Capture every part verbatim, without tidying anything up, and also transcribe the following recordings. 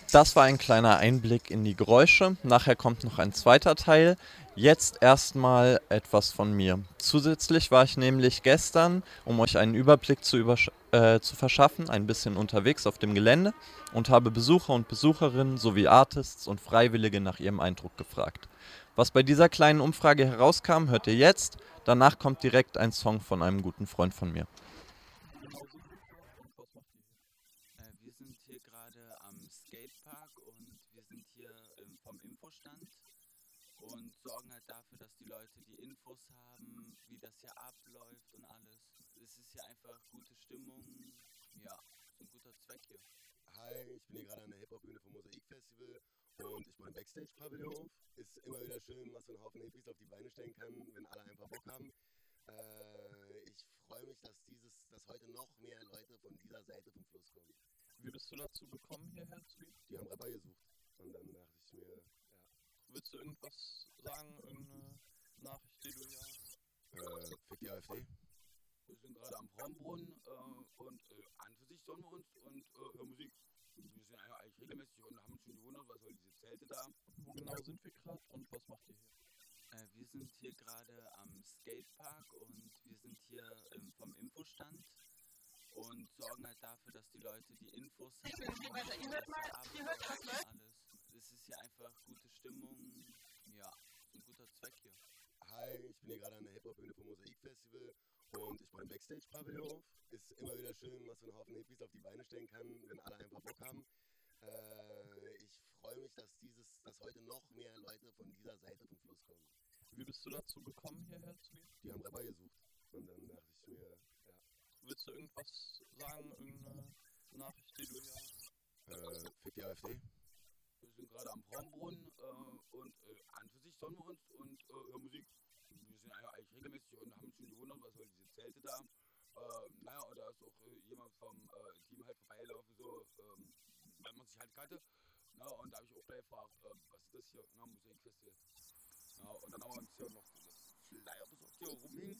Das war ein kleiner Einblick in die Geräusche. Nachher kommt noch ein zweiter Teil. Jetzt erstmal etwas von mir. Zusätzlich war ich nämlich gestern, um euch einen Überblick zu, übersch äh, zu verschaffen, ein bisschen unterwegs auf dem Gelände und habe Besucher und Besucherinnen sowie Artists und Freiwillige nach ihrem Eindruck gefragt. Was bei dieser kleinen Umfrage herauskam, hört ihr jetzt. Danach kommt direkt ein Song von einem guten Freund von mir. Äh, wir sind hier gerade am Skatepark und wir sind hier ähm, vom Infostand und sorgen halt dafür, dass die Leute die Infos haben, wie das hier abläuft und alles. Es ist hier einfach gute Stimmung, ja, ist ein guter Zweck hier. Hi, ich bin hier gerade an der Hip-Hop-Bühne vom Mosaik-Festival und ich baue ein Backstage-Pavillon auf. Ist immer wieder schön, was so ein Haufen Hippies auf die Beine stellen kann, wenn alle einfach Bock haben. Äh, ich freue mich, dass dieses, dass heute noch mehr Leute von dieser Seite vom Fluss kommen. Wie bist du dazu gekommen, hierher zu gehen? Die haben Rapper gesucht und dann dachte ich mir, ja. Willst du irgendwas sagen, irgendeine Nachricht, die du hier hast? Äh, fick die AfD. Wir sind gerade am Frauenbrunnen äh, und äh, an für sich sonnen wir uns und äh, hören Musik. Wir sind eigentlich regelmäßig und haben uns schon gewundert, was soll diese Zelte da. Wo genau sind wir gerade und was macht ihr hier? Äh, wir sind hier gerade am Skatepark und wir sind hier ähm, vom Infostand und sorgen halt dafür, dass die Leute die Infos haben, wie das hier abläuft und alles. Es ist hier einfach gute Stimmung, ja, ist ein guter Zweck hier. Hi, ich bin hier gerade an der Hip-Hop-Bühne vom Mosaik-Festival und ich baue ein Backstage-Pavillon auf. Ist immer wieder schön, was so ein Haufen Hippies auf die Beine stellen kann, wenn alle einfach Bock haben. Äh, ich freue mich, dass dieses, dass heute noch mehr Leute von dieser Seite vom Fluss kommen. Wie bist du dazu gekommen, hierher zu gehen? Die haben Rapper gesucht und dann dachte ich mir, ja. Willst du irgendwas sagen, irgendeine Nachricht, die du hier hast? Äh, fick die AfD. Wir sind gerade am Frauenbrunnen äh, und äh, an für sich sonnen wir uns und äh, hören Musik. Wir sind eigentlich regelmäßig und haben uns schon gewundert, was soll diese Zelte da. Äh, naja, und da ist auch äh, jemand vom äh, Team halt vorbeilaufen, so, ähm, weil man sich halt kannte. Na, und da habe ich auch gleich gefragt, äh, was ist das hier? Na, Musikfestival. Ja, und dann haben wir uns hier noch diese Flyer besorgt, hier rumhängen.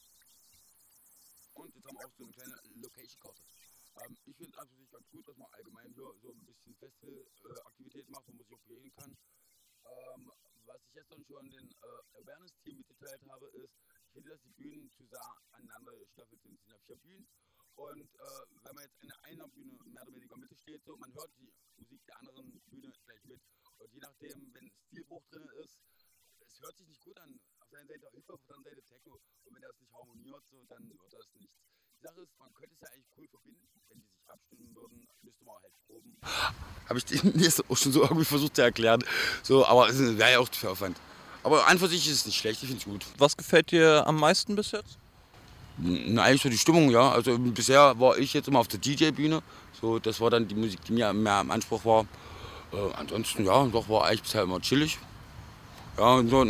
Und jetzt haben wir auch so eine kleine Location-Karte. Ähm, ich finde es an sich ganz gut, dass man allgemein hier so ein bisschen Festival-Aktivität macht, wo man sich auch begegnen kann. Ähm, was ich jetzt dann schon den äh, Awareness-Team mitgeteilt habe, ist, ich finde, dass die Bühnen zu sehr aneinander gestaffelt sind. Es sind ja vier Bühnen. Und äh, wenn man jetzt in einer Bühne mehr oder weniger Mitte steht, so, man hört die Musik der anderen Bühne gleich mit. Und je nachdem, wenn Stilbruch drin ist, es hört sich nicht gut an. Auf der einen Seite Hip-Hop, auf der anderen Seite Techno. Und wenn das nicht harmoniert, so, dann wird das nichts. Die Sache ist, man könnte es ja eigentlich cool verbinden. Wenn die sich abstimmen würden, müsste man halt proben. Habe ich denen jetzt auch schon so irgendwie versucht zu erklären. So, aber es wäre ja auch zu viel Aufwand. Aber an für sich ist es nicht schlecht, ich finde es gut. Was gefällt dir am meisten bis jetzt? Na, eigentlich so die Stimmung, ja. Also bisher war ich jetzt immer auf der D J-Bühne. So, das war dann die Musik, die mir mehr im Anspruch war. Äh, ansonsten, ja, doch war eigentlich bisher immer chillig. Ja, und so.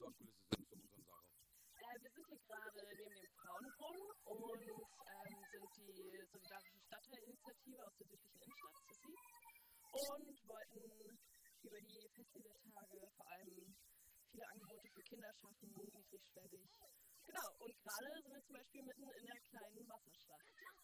Äh, wir sind hier gerade neben dem Frauenbrunnen und ähm, sind die Solidarische Stadtteilinitiative aus der südlichen Innenstadt, Sissi, und wollten über die Festivaltage vor allem viele Angebote für Kinder schaffen, niedrigschwellig. Genau, und gerade sind wir zum Beispiel mitten in der kleinen Wasserschlacht.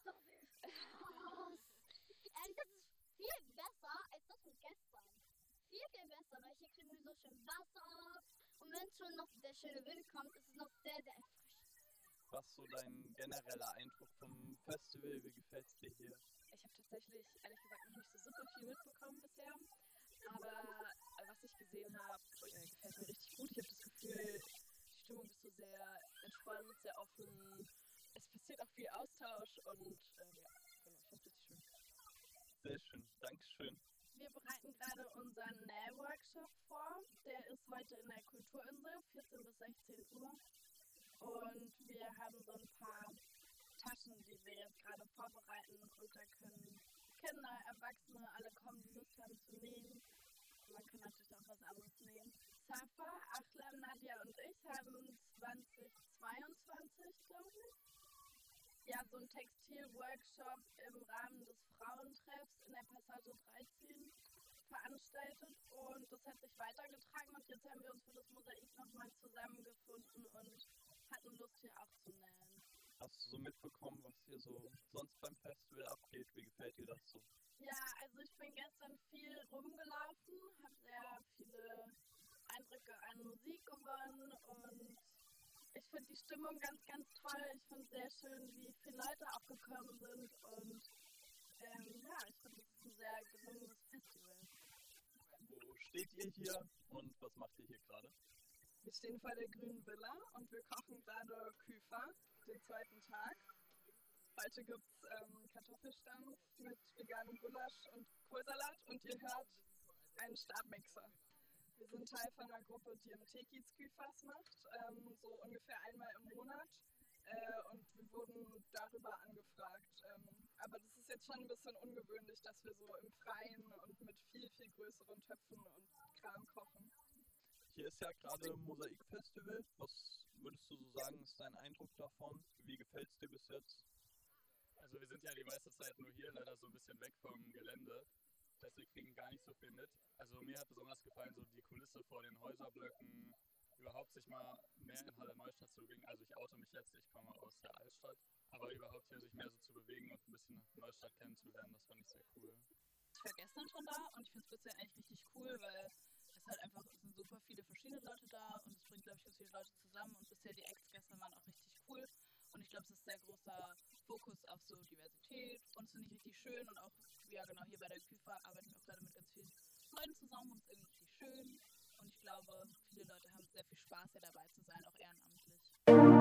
Ähm, das ist viel besser als das von gestern. Viel, viel besser, weil hier kriegen wir so schön Wasser ab. Und wenn schon noch der schöne Wind kommt, ist es noch sehr, sehr erfrischend. Was ist so dein genereller Eindruck vom Festival? Wie gefällt es dir hier? Ich habe tatsächlich, ehrlich gesagt, noch nicht so super viel mitbekommen bisher. Aber äh, was ich gesehen habe, äh, gefällt mir richtig gut. Ich habe das Gefühl, die Stimmung ist so sehr entspannt, sehr offen. Es passiert auch viel Austausch und ähm, ja, genau, ich finde es richtig schön. Sehr schön, Dankeschön. Wir bereiten gerade unseren Nähworkshop vor. Der ist heute in der Kulturinsel, vierzehn bis sechzehn Uhr. Und wir haben so ein paar Taschen, die wir jetzt gerade vorbereiten. Und da können Kinder, Erwachsene, alle kommen, die Lust haben zu nähen. Man kann natürlich auch was anderes nähen. Safa, Achlan, Nadja und ich haben zweitausendzweiundzwanzig, glaube ich, ja, so einen Textil-Workshop im Rahmen des Frauentreffs in der Passage dreizehn veranstaltet und das hat sich weitergetragen und jetzt haben wir uns für das Mosaik nochmal zusammengefunden und hatten Lust hier auch zu nähen. Hast du so mitbekommen, was hier so sonst beim Festival abgeht? Wie gefällt dir das so? Ja, also ich bin gestern viel rumgelaufen Kindern und ich finde die Stimmung ganz, ganz toll. Ich finde es sehr schön, wie viele Leute auch gekommen sind und ähm, ja, ich finde es ist ein sehr gelungenes Festival. Wo steht ihr hier und was macht ihr hier gerade? Wir stehen vor der grünen Villa und wir kochen gerade Küfer, den zweiten Tag. Heute gibt es ähm, Kartoffelstampf mit veganem Gulasch und Kohlsalat und ihr hört einen Stabmixer. Wir sind Teil von einer Gruppe, die im Tekiz Küfers macht, ähm, so ungefähr einmal im Monat. Äh, und wir wurden darüber angefragt. Ähm, aber das ist jetzt schon ein bisschen ungewöhnlich, dass wir so im Freien und mit viel, viel größeren Töpfen und Kram kochen. Hier ist ja gerade Mosaikfestival. Was würdest du so sagen, ist dein Eindruck davon? Wie gefällt es dir bis jetzt? Also wir sind ja die meiste Zeit nur hier, leider so ein bisschen weg vom Gelände. Deswegen kriegen gar nicht so viel mit. Also mir hat besonders gefallen so die Kulisse vor den Häuserblöcken, überhaupt sich mal mehr in Halle Neustadt zu bewegen. Also ich oute mich jetzt, ich komme aus der Altstadt, aber überhaupt hier sich mehr so zu bewegen und ein bisschen Neustadt kennenzulernen, das fand ich sehr cool. Ich war gestern schon da und ich finde es bisher eigentlich richtig cool, weil es halt einfach, es sind super viele verschiedene Leute da und es bringt, glaube ich, ganz viele Leute zusammen und bisher die Acts gestern waren auch richtig cool und ich glaube, es ist sehr großer Fokus auf so Diversität und es finde ich richtig schön und auch, ja genau, hier bei der Küfer arbeiten wir auch gerade mit ganz vielen Leuten zusammen und es ist irgendwie richtig schön und ich glaube, viele Leute haben sehr viel Spaß, hier dabei zu sein, auch ehrenamtlich.